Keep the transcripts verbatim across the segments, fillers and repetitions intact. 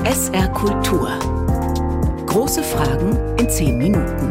S R Kultur. Große Fragen in zehn Minuten.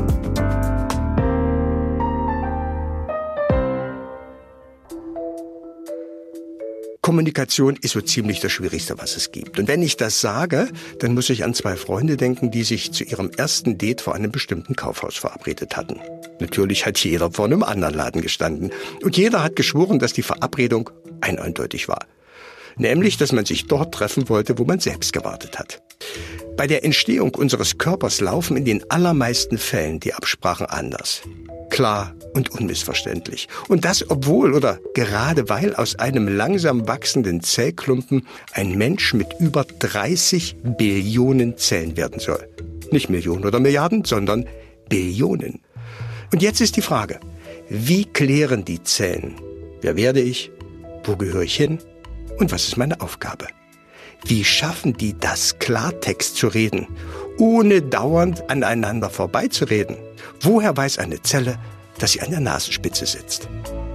Kommunikation ist so ziemlich das Schwierigste, was es gibt. Und wenn ich das sage, dann muss ich an zwei Freunde denken, die sich zu ihrem ersten Date vor einem bestimmten Kaufhaus verabredet hatten. Natürlich hat jeder vor einem anderen Laden gestanden. Und jeder hat geschworen, dass die Verabredung eindeutig war. Nämlich, dass man sich dort treffen wollte, wo man selbst gewartet hat. Bei der Entstehung unseres Körpers laufen in den allermeisten Fällen die Absprachen anders. Klar und unmissverständlich. Und das obwohl oder gerade weil aus einem langsam wachsenden Zellklumpen ein Mensch mit über dreißig Billionen Zellen werden soll. Nicht Millionen oder Milliarden, sondern Billionen. Und jetzt ist die Frage, wie klären die Zellen? Wer werde ich? Wo gehöre ich hin? Und was ist meine Aufgabe? Wie schaffen die das, Klartext zu reden, ohne dauernd aneinander vorbeizureden? Woher weiß eine Zelle, dass sie an der Nasenspitze sitzt?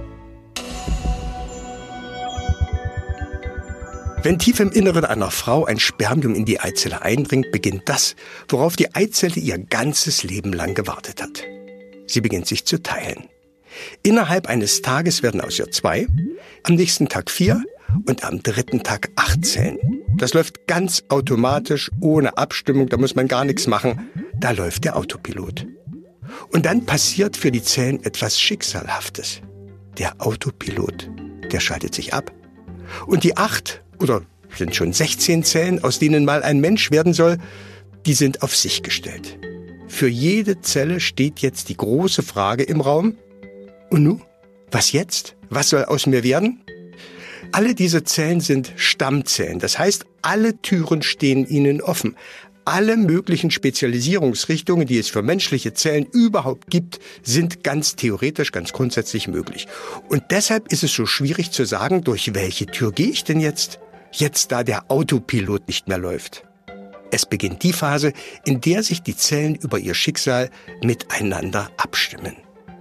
Wenn tief im Inneren einer Frau ein Spermium in die Eizelle eindringt, beginnt das, worauf die Eizelle ihr ganzes Leben lang gewartet hat. Sie beginnt sich zu teilen. Innerhalb eines Tages werden aus ihr zwei, am nächsten Tag vier und am dritten Tag acht Zellen. Das läuft ganz automatisch, ohne Abstimmung, da muss man gar nichts machen. Da läuft der Autopilot. Und dann passiert für die Zellen etwas Schicksalhaftes. Der Autopilot, der schaltet sich ab. Und die acht oder sind schon sechzehn Zellen, aus denen mal ein Mensch werden soll, die sind auf sich gestellt. Für jede Zelle steht jetzt die große Frage im Raum. Und nun? Was jetzt? Was soll aus mir werden? Alle diese Zellen sind Stammzellen. Das heißt, alle Türen stehen ihnen offen. Alle möglichen Spezialisierungsrichtungen, die es für menschliche Zellen überhaupt gibt, sind ganz theoretisch, ganz grundsätzlich möglich. Und deshalb ist es so schwierig zu sagen, durch welche Tür gehe ich denn jetzt? Jetzt, da der Autopilot nicht mehr läuft. Es beginnt die Phase, in der sich die Zellen über ihr Schicksal miteinander abstimmen.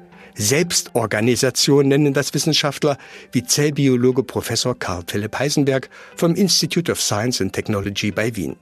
Selbstorganisation nennen das Wissenschaftler wie Zellbiologe Professor Karl Philipp Heisenberg vom Institute of Science and Technology bei Wien.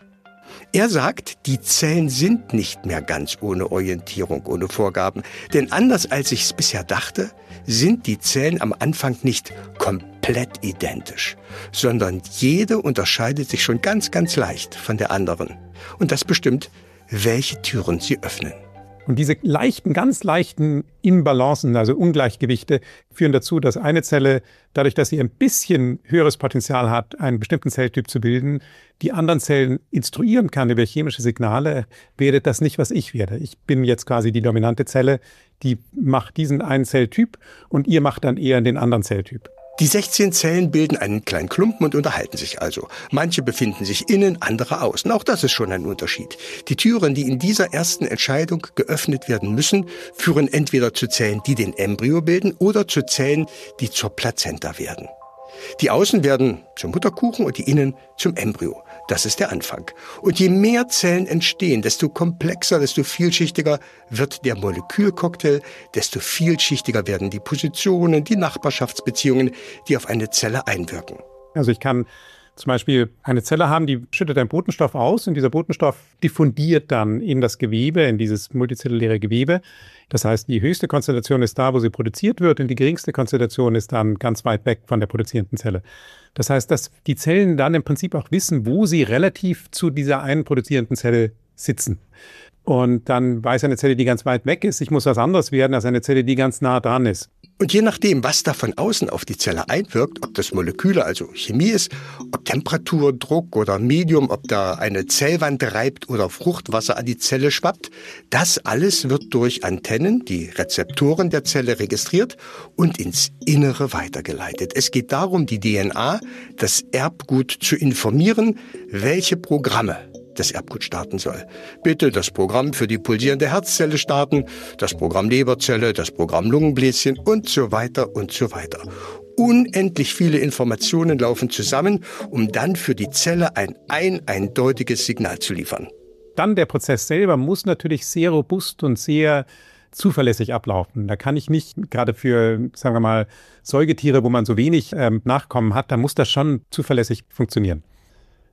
Er sagt, die Zellen sind nicht mehr ganz ohne Orientierung, ohne Vorgaben. Denn anders als ich es bisher dachte, sind die Zellen am Anfang nicht komplett identisch, sondern jede unterscheidet sich schon ganz, ganz leicht von der anderen. Und das bestimmt, welche Türen sie öffnen. Und diese leichten, ganz leichten Imbalancen, also Ungleichgewichte, führen dazu, dass eine Zelle, dadurch, dass sie ein bisschen höheres Potenzial hat, einen bestimmten Zelltyp zu bilden, die anderen Zellen instruieren kann über chemische Signale, werdet das nicht, was ich werde. Ich bin jetzt quasi die dominante Zelle, die macht diesen einen Zelltyp und ihr macht dann eher den anderen Zelltyp. Die sechzehn Zellen bilden einen kleinen Klumpen und unterhalten sich also. Manche befinden sich innen, andere außen. Auch das ist schon ein Unterschied. Die Türen, die in dieser ersten Entscheidung geöffnet werden müssen, führen entweder zu Zellen, die den Embryo bilden, oder zu Zellen, die zur Plazenta werden. Die Außen werden zum Mutterkuchen und die Innen zum Embryo. Das ist der Anfang. Und je mehr Zellen entstehen, desto komplexer, desto vielschichtiger wird der Molekülcocktail, desto vielschichtiger werden die Positionen, die Nachbarschaftsbeziehungen, die auf eine Zelle einwirken. Also ich kann zum Beispiel eine Zelle haben, die schüttet einen Botenstoff aus und dieser Botenstoff diffundiert dann in das Gewebe, in dieses multizelluläre Gewebe. Das heißt, die höchste Konzentration ist da, wo sie produziert wird und die geringste Konzentration ist dann ganz weit weg von der produzierenden Zelle. Das heißt, dass die Zellen dann im Prinzip auch wissen, wo sie relativ zu dieser einen produzierenden Zelle sitzen. Und dann weiß eine Zelle, die ganz weit weg ist, ich muss was anderes werden als eine Zelle, die ganz nah dran ist. Und je nachdem, was da von außen auf die Zelle einwirkt, ob das Moleküle, also Chemie ist, ob Temperatur, Druck oder Medium, ob da eine Zellwand reibt oder Fruchtwasser an die Zelle schwappt, das alles wird durch Antennen, die Rezeptoren der Zelle, registriert und ins Innere weitergeleitet. Es geht darum, die D N A, das Erbgut zu informieren, welche Programme das Erbgut starten soll. Bitte das Programm für die pulsierende Herzzelle starten, das Programm Leberzelle, das Programm Lungenbläschen und so weiter und so weiter. Unendlich viele Informationen laufen zusammen, um dann für die Zelle ein ein eindeutiges Signal zu liefern. Dann der Prozess selber muss natürlich sehr robust und sehr zuverlässig ablaufen. Da kann ich nicht, gerade für, sagen wir mal, Säugetiere, wo man so wenig ähm, Nachkommen hat, da muss das schon zuverlässig funktionieren.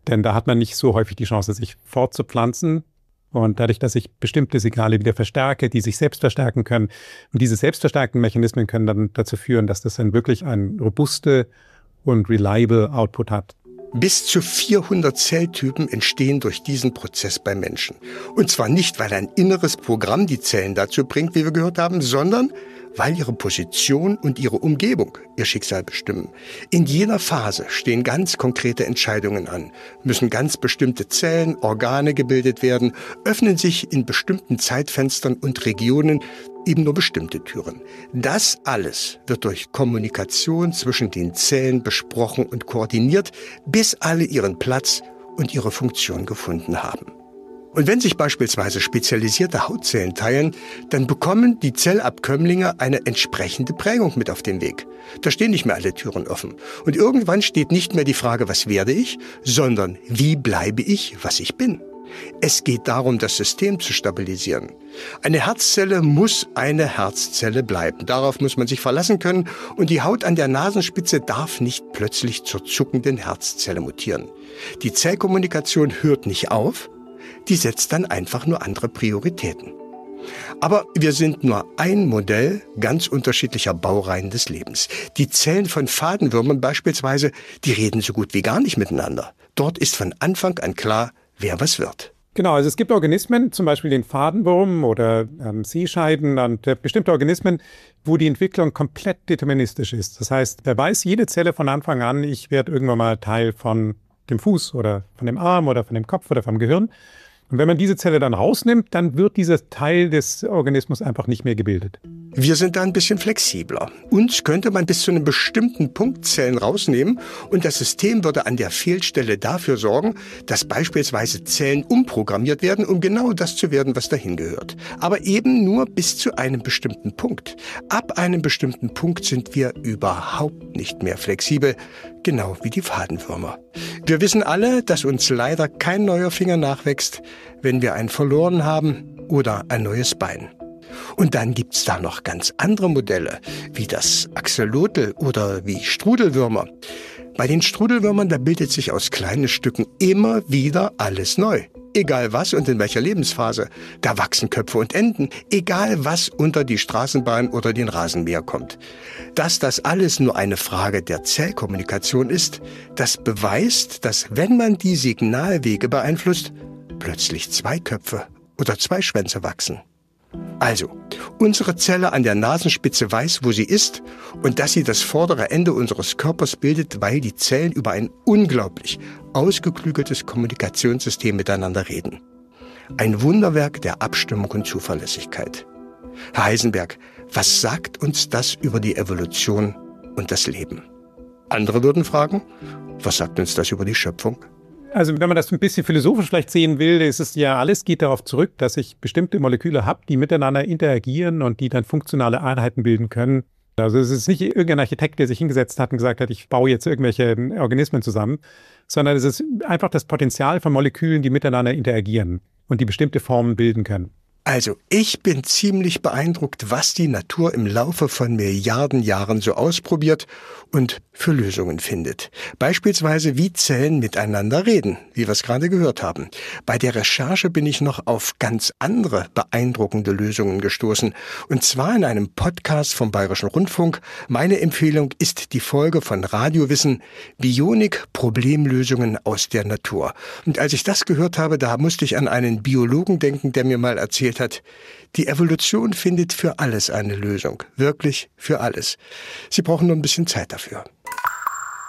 Denn da hat man nicht so häufig die Chance, sich fortzupflanzen. Und dadurch, dass ich bestimmte Signale wieder verstärke, die sich selbst verstärken können. Und diese selbstverstärkten Mechanismen können dann dazu führen, dass das dann wirklich ein robuste und reliable Output hat. Bis zu vierhundert Zelltypen entstehen durch diesen Prozess bei Menschen. Und zwar nicht, weil ein inneres Programm die Zellen dazu bringt, wie wir gehört haben, sondern weil ihre Position und ihre Umgebung ihr Schicksal bestimmen. In jeder Phase stehen ganz konkrete Entscheidungen an, müssen ganz bestimmte Zellen, Organe gebildet werden, öffnen sich in bestimmten Zeitfenstern und Regionen eben nur bestimmte Türen. Das alles wird durch Kommunikation zwischen den Zellen besprochen und koordiniert, bis alle ihren Platz und ihre Funktion gefunden haben. Und wenn sich beispielsweise spezialisierte Hautzellen teilen, dann bekommen die Zellabkömmlinge eine entsprechende Prägung mit auf den Weg. Da stehen nicht mehr alle Türen offen. Und irgendwann steht nicht mehr die Frage, was werde ich, sondern wie bleibe ich, was ich bin. Es geht darum, das System zu stabilisieren. Eine Herzzelle muss eine Herzzelle bleiben. Darauf muss man sich verlassen können. Und die Haut an der Nasenspitze darf nicht plötzlich zur zuckenden Herzzelle mutieren. Die Zellkommunikation hört nicht auf. Die setzt dann einfach nur andere Prioritäten. Aber wir sind nur ein Modell ganz unterschiedlicher Baureihen des Lebens. Die Zellen von Fadenwürmern beispielsweise, die reden so gut wie gar nicht miteinander. Dort ist von Anfang an klar, wer was wird. Genau, also es gibt Organismen, zum Beispiel den Fadenwurm oder ähm, Seescheiden und äh, bestimmte Organismen, wo die Entwicklung komplett deterministisch ist. Das heißt, wer weiß jede Zelle von Anfang an, ich werde irgendwann mal Teil von dem Fuß oder von dem Arm oder von dem Kopf oder vom Gehirn. Und wenn man diese Zelle dann rausnimmt, dann wird dieser Teil des Organismus einfach nicht mehr gebildet. Wir sind da ein bisschen flexibler. Uns könnte man bis zu einem bestimmten Punkt Zellen rausnehmen und das System würde an der Fehlstelle dafür sorgen, dass beispielsweise Zellen umprogrammiert werden, um genau das zu werden, was dahin gehört. Aber eben nur bis zu einem bestimmten Punkt. Ab einem bestimmten Punkt sind wir überhaupt nicht mehr flexibel, genau wie die Fadenwürmer. Wir wissen alle, dass uns leider kein neuer Finger nachwächst, wenn wir einen verloren haben oder ein neues Bein. Und dann gibt's da noch ganz andere Modelle, wie das Axolotl oder wie Strudelwürmer. Bei den Strudelwürmern, da bildet sich aus kleinen Stücken immer wieder alles neu. Egal was und in welcher Lebensphase. Da wachsen Köpfe und Enden, egal was unter die Straßenbahn oder den Rasenmäher kommt. Dass das alles nur eine Frage der Zellkommunikation ist, das beweist, dass wenn man die Signalwege beeinflusst, plötzlich zwei Köpfe oder zwei Schwänze wachsen. Also, unsere Zelle an der Nasenspitze weiß, wo sie ist und dass sie das vordere Ende unseres Körpers bildet, weil die Zellen über ein unglaublich ausgeklügeltes Kommunikationssystem miteinander reden. Ein Wunderwerk der Abstimmung und Zuverlässigkeit. Herr Heisenberg, was sagt uns das über die Evolution und das Leben? Andere würden fragen, was sagt uns das über die Schöpfung? Also wenn man das ein bisschen philosophisch vielleicht sehen will, ist es ja, alles geht darauf zurück, dass ich bestimmte Moleküle habe, die miteinander interagieren und die dann funktionale Einheiten bilden können. Also es ist nicht irgendein Architekt, der sich hingesetzt hat und gesagt hat, ich baue jetzt irgendwelche Organismen zusammen, sondern es ist einfach das Potenzial von Molekülen, die miteinander interagieren und die bestimmte Formen bilden können. Also, ich bin ziemlich beeindruckt, was die Natur im Laufe von Milliarden Jahren so ausprobiert und für Lösungen findet. Beispielsweise, wie Zellen miteinander reden, wie wir es gerade gehört haben. Bei der Recherche bin ich noch auf ganz andere beeindruckende Lösungen gestoßen. Und zwar in einem Podcast vom Bayerischen Rundfunk. Meine Empfehlung ist die Folge von Radiowissen, Bionik, Problemlösungen aus der Natur. Und als ich das gehört habe, da musste ich an einen Biologen denken, der mir mal erzählt hat, die Evolution findet für alles eine Lösung. Wirklich für alles. Sie brauchen nur ein bisschen Zeit dafür.